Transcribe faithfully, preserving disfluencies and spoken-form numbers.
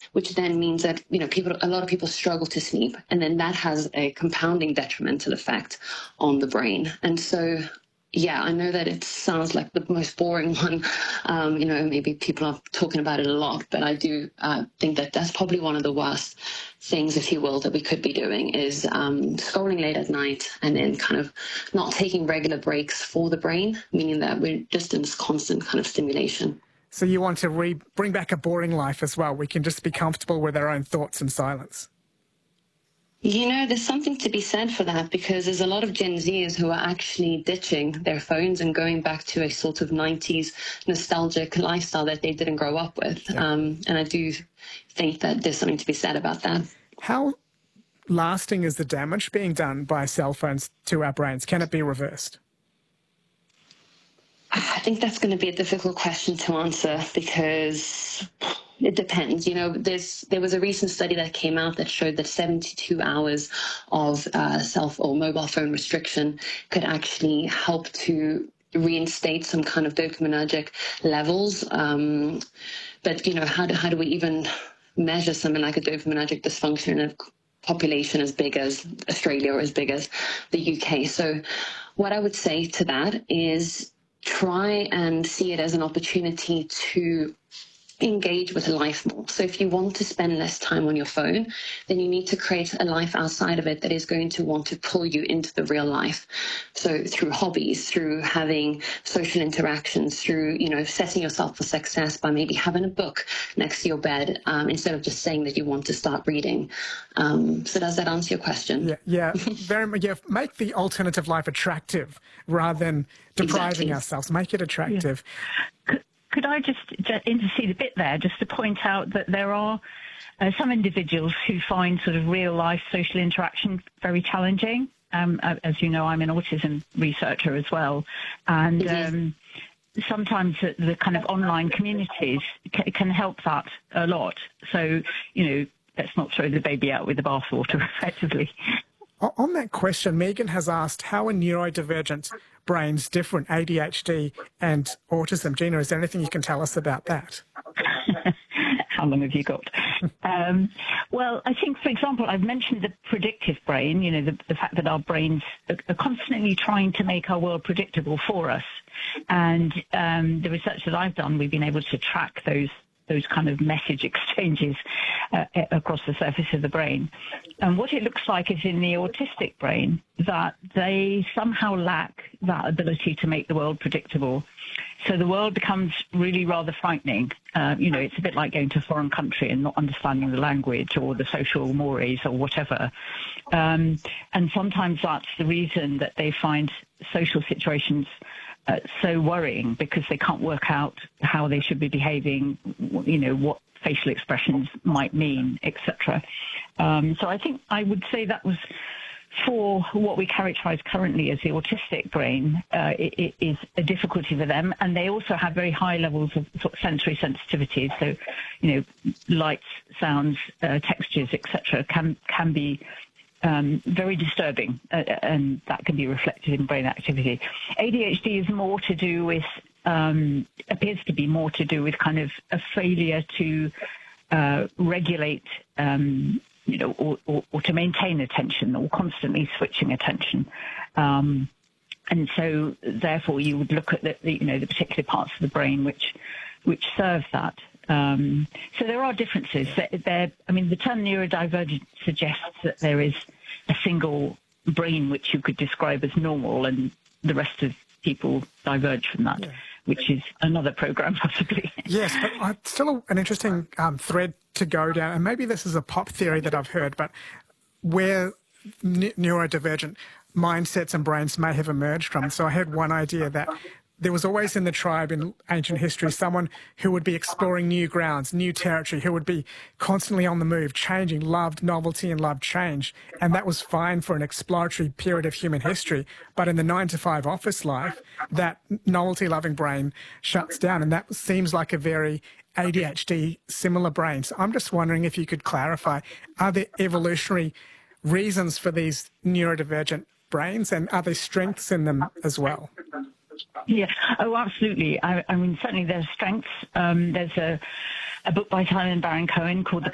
which then means that, you know, people, a lot of people struggle to sleep. And then that has a compounding detrimental effect on the brain. And so, yeah, I know that it sounds like the most boring one. Um, you know, maybe people are talking about it a lot, but I do uh, think that that's probably one of the worst things, if you will, that we could be doing is um, scrolling late at night and then kind of not taking regular breaks for the brain, meaning that we're just in this constant kind of stimulation. So you want to re bring back a boring life as well. We can just be comfortable with our own thoughts and silence. You know, there's something to be said for that, because there's a lot of Gen Zers who are actually ditching their phones and going back to a sort of nineties nostalgic lifestyle that they didn't grow up with. Yeah. Um, and I do think that there's something to be said about that. How lasting is the damage being done by cell phones to our brains? Can it be reversed? I think that's going to be a difficult question to answer, because it depends. You know, there's, there was a recent study that came out that showed that seventy-two hours of uh, cell or mobile phone restriction could actually help to reinstate some kind of dopaminergic levels. Um, but, you know, how do, how do we even measure something like a dopaminergic dysfunction in a population as big as Australia or as big as the U K? So what I would say to that is try and see it as an opportunity to engage with life more. So if you want to spend less time on your phone, then you need to create a life outside of it that is going to want to pull you into the real life. So through hobbies, through having social interactions, through, you know, setting yourself for success by maybe having a book next to your bed, um, instead of just saying that you want to start reading. Um, so does that answer your question? Yeah, yeah, very much. Yeah, make the alternative life attractive rather than depriving Exactly. ourselves. Make it attractive. Yeah. Could I just, just intercede a bit there, just to point out that there are uh, some individuals who find sort of real-life social interaction very challenging. Um, as you know, I'm an autism researcher as well, and um, sometimes the, the kind of online communities c can help that a lot. So, you know, let's not throw the baby out with the bathwater, effectively. On that question, Megan has asked, how are neurodivergent brains different, A D H D and autism? Gina, is there anything you can tell us about that? How long have you got? um, well, I think, for example, I've mentioned the predictive brain, you know, the, the fact that our brains are, are constantly trying to make our world predictable for us. And um, the research that I've done, we've been able to track those those kind of message exchanges uh, across the surface of the brain. And what it looks like is in the autistic brain that they somehow lack that ability to make the world predictable. So the world becomes really rather frightening. Uh, you know, it's a bit like going to a foreign country and not understanding the language or the social mores or whatever. Um, and sometimes that's the reason that they find social situations Uh, so worrying, because they can't work out how they should be behaving, you know, what facial expressions might mean, et cetera. Um, so I think I would say that was for what we characterize currently as the autistic brain, uh, it, it is a difficulty for them. And they also have very high levels of, sort of sensory sensitivity. So, you know, lights, sounds, uh, textures, et cetera, can, can be Um, very disturbing, uh, and that can be reflected in brain activity. A D H D is more to do with, um, appears to be more to do with kind of a failure to uh, regulate, um, you know, or, or, or to maintain attention, or constantly switching attention. Um, and so, therefore, you would look at the, the, you know, the particular parts of the brain which, which serve that. Um, so there are differences. There, I mean, the term neurodivergent suggests that there is a single brain which you could describe as normal, and the rest of people diverge from that, yeah. which is another program, possibly. Yes, but uh, still an interesting um, thread to go down, and maybe this is a pop theory that I've heard, but where ne neurodivergent mindsets and brains may have emerged from. So I had one idea that there was always in the tribe in ancient history someone who would be exploring new grounds, new territory, who would be constantly on the move, changing, loved novelty and loved change. And that was fine for an exploratory period of human history. But in the nine to five office life, that novelty-loving brain shuts down. And that seems like a very A D H D similar brain. So I'm just wondering if you could clarify, are there evolutionary reasons for these neurodivergent brains, and are there strengths in them as well? Yeah, oh, absolutely. I, I mean, certainly there's strengths. Um, there's a, a book by Simon Baron Cohen called The